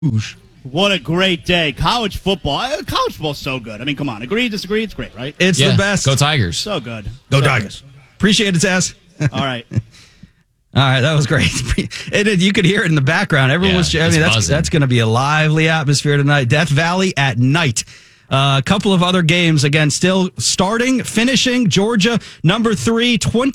What a great day. College football. College football's so good. I mean, come on. Agree, disagree? It's great, right? It's the best. Go Tigers. So good. Go so Tigers. Good. Appreciate it, Taz. All right. All right, that was great. You could hear it in the background. Everyone was. I mean, that's going to be a lively atmosphere tonight. Death Valley at night. A couple of other games again, still finishing. Georgia, number 3,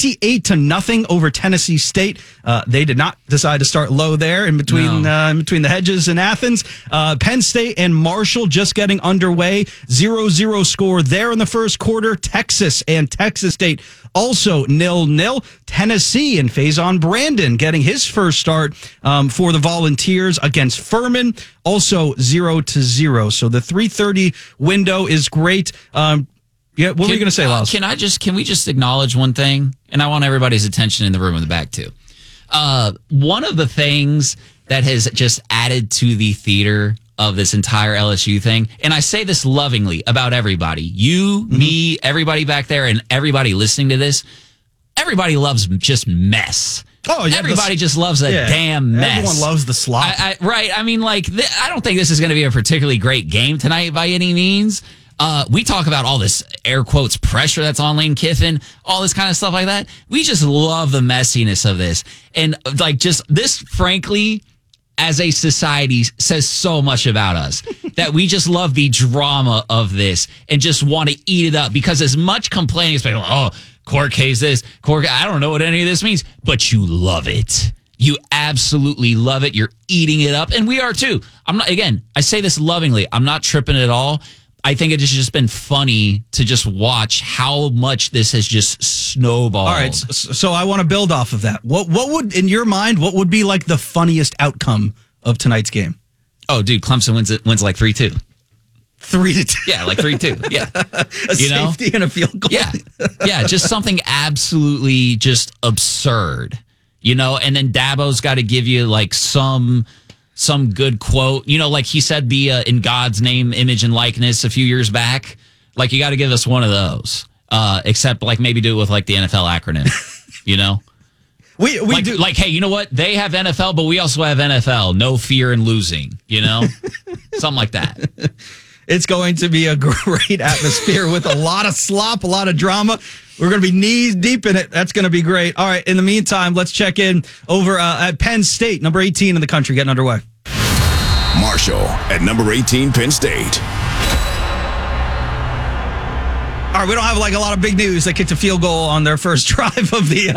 28-0 over Tennessee State. They did not decide to start low there in between the hedges in Athens. Penn State and Marshall just getting underway. 0-0 score there in the first quarter. Texas and Texas State also 0-0. Tennessee and Faison Brandon getting his first start for the Volunteers against Furman, also 0-0. So the 3:30 window is great. What were you going to say, Lars? Can we just acknowledge one thing? And I want everybody's attention in the room in the back too. One of the things that has just added to the theater of this entire LSU thing, and I say this lovingly about everybody, you, me, everybody back there, and everybody listening to this, everybody loves just mess. Oh, yeah, everybody just loves a damn mess. Everyone loves the slop. Right. I mean, I don't think this is going to be a particularly great game tonight by any means. We talk about all this air quotes pressure that's on Lane Kiffin, all this kind of stuff like that. We just love the messiness of this. And just this, frankly, as a society says so much about us that we just love the drama of this and just want to eat it up, because as much complaining as people, court case this, I don't know what any of this means, but you love it. You absolutely love it. You're eating it up. And we are too. I say this lovingly. I'm not tripping at all. I think it has just been funny to just watch how much this has just snowballed. All right. So I want to build off of that. What would, in your mind, what would be like the funniest outcome of tonight's game? Oh, dude, Clemson wins like 3-2. 3-2. Yeah, like 3-2. Yeah. Safety and a field goal. Yeah. Yeah, just something absolutely just absurd. And then Dabo's got to give you like some good quote. Like he said in God's name, image, and likeness a few years back. Like, you got to give us one of those. Except like maybe do it with like the NFL acronym. We do. Like, hey, you know what? They have NFL, but we also have NFL. No fear in losing, Something like that. It's going to be a great atmosphere with a lot of slop, a lot of drama. We're going to be knees deep in it. That's going to be great. All right. In the meantime, let's check in over at Penn State, number 18 in the country, getting underway. Marshall at number 18, Penn State. All right, we don't have like a lot of big news. They kicked a field goal on their first drive of the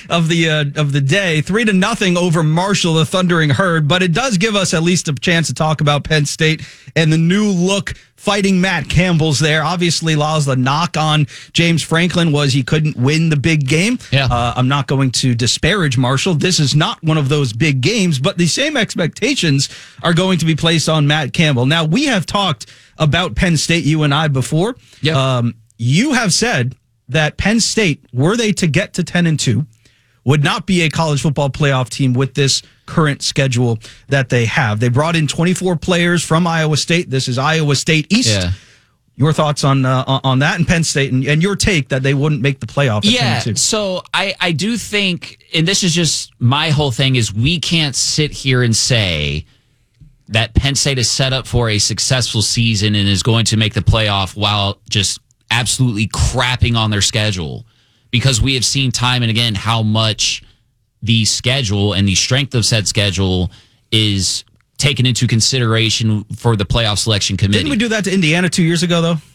day, 3-0 over Marshall, the Thundering Herd. But it does give us at least a chance to talk about Penn State and the new look fighting Matt Campbell's there. Obviously, Law's the knock on James Franklin was he couldn't win the big game. Yeah. I'm not going to disparage Marshall. This is not one of those big games, but the same expectations are going to be placed on Matt Campbell. Now, we have talked about Penn State, you and I, before. Yeah. You have said that Penn State, were they to get to 10-2, would not be a college football playoff team with this current schedule that they have. They brought in 24 players from Iowa State. This is Iowa State East. Yeah. Your thoughts on that and Penn State and your take that they wouldn't make the playoff at 10-2. So I do think, and this is just my whole thing, is we can't sit here and say that Penn State is set up for a successful season and is going to make the playoff while just absolutely crapping on their schedule, because we have seen time and again how much the schedule and the strength of said schedule is taken into consideration for the playoff selection committee. Didn't we do that to Indiana 2 years ago, though?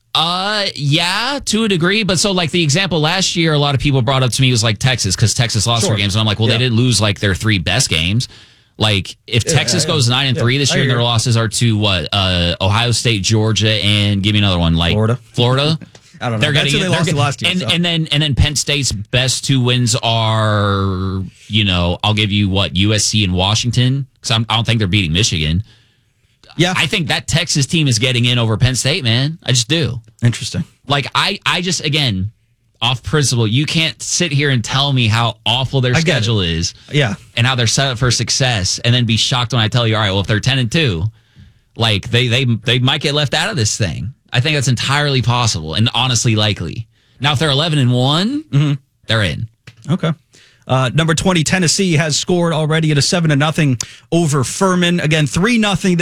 Yeah, to a degree. But so like the example last year, a lot of people brought up to me was like Texas, because Texas lost their games. And I'm like, well, they didn't lose like their 3 best games. Like, if Texas goes 9-3 this year, and their losses are to what? Ohio State, Georgia, and give me another one, like Florida. I don't know. That's who they lost to last year. And then Penn State's best 2 wins are, I'll give you USC and Washington, because I don't think they're beating Michigan. Yeah, I think that Texas team is getting in over Penn State, man. I just do. Interesting. Like, I just, again, off principle, you can't sit here and tell me how awful their schedule is. Yeah. And how they're set up for success, and then be shocked when I tell you, all right, well, if they're 10-2, like they might get left out of this thing. I think that's entirely possible and honestly likely. Now, if they're 11-1, they're in. Okay. Number 20, Tennessee has scored already at a 7-0 over Furman. Again, 3-0.